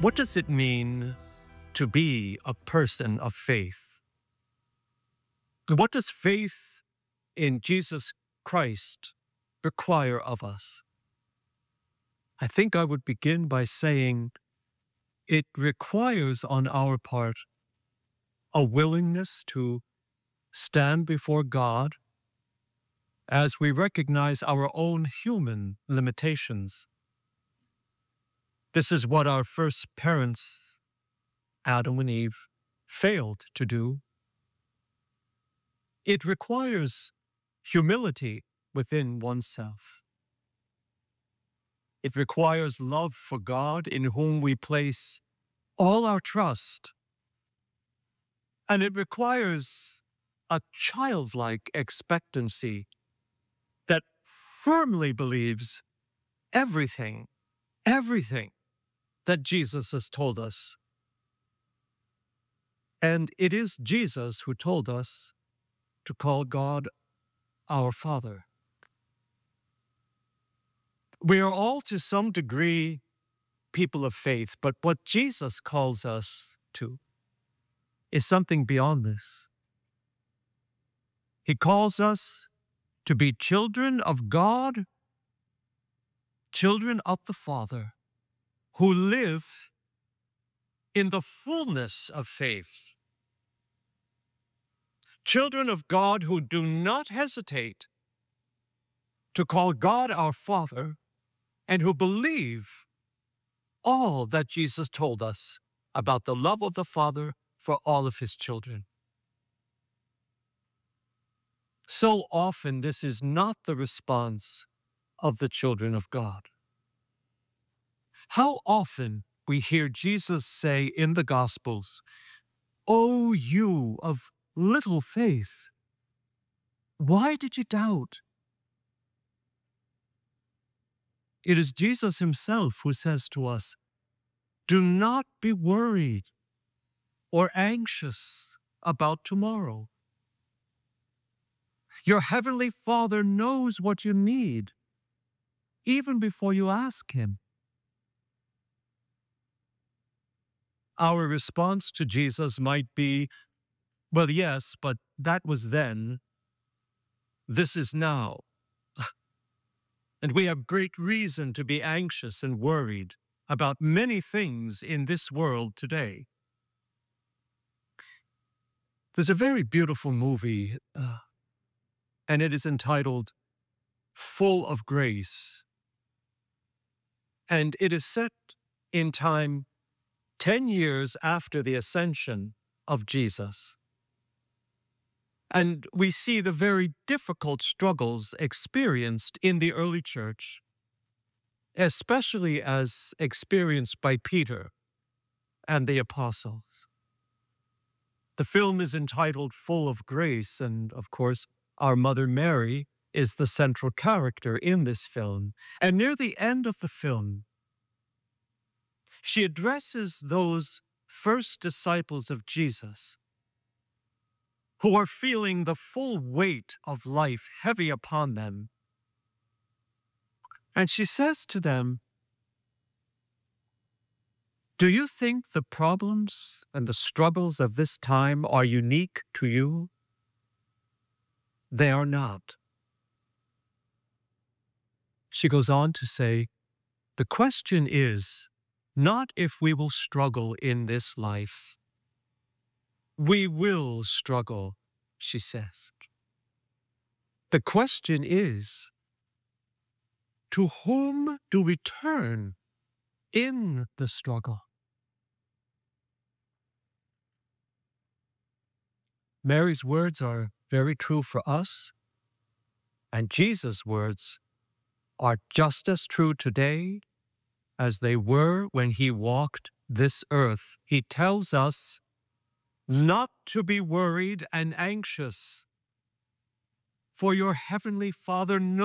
What does it mean to be a person of faith? What does faith in Jesus Christ require of us? I think I would begin by saying it requires on our part a willingness to stand before God as we recognize our own human limitations. This is what our first parents, Adam and Eve, failed to do. It requires humility within oneself. It requires love for God, in whom we place all our trust. And it requires a childlike expectancy that firmly believes everything that Jesus has told us. And it is Jesus who told us to call God our Father. We are all to some degree people of faith, but what Jesus calls us to is something beyond this. He calls us to be children of God, children of the Father, who live in the fullness of faith. Children of God who do not hesitate to call God our Father and who believe all that Jesus told us about the love of the Father for all of his children. So often this is not the response of the children of God. How often we hear Jesus say in the Gospels, "O you of little faith, why did you doubt?" It is Jesus himself who says to us, "Do not be worried or anxious about tomorrow. Your heavenly Father knows what you need, even before you ask him." Our response to Jesus might be, "Well, yes, but that was then. This is now. And we have great reason to be anxious and worried about many things in this world today." There's a very beautiful movie, and it is entitled Full of Grace. And it is set in time 10 years after the ascension of Jesus. And we see the very difficult struggles experienced in the early church, especially as experienced by Peter and the apostles. The film is entitled Full of Grace, and of course, our Mother Mary is the central character in this film. And near the end of the film, she addresses those first disciples of Jesus who are feeling the full weight of life heavy upon them. And she says to them, "Do you think the problems and the struggles of this time are unique to you? They are not." She goes on to say, "The question is not if we will struggle in this life. We will struggle," she says. "The question is, to whom do we turn in the struggle?" Mary's words are very true for us, and Jesus' words are just as true today as they were when he walked this earth. He tells us not to be worried and anxious, for your heavenly Father knows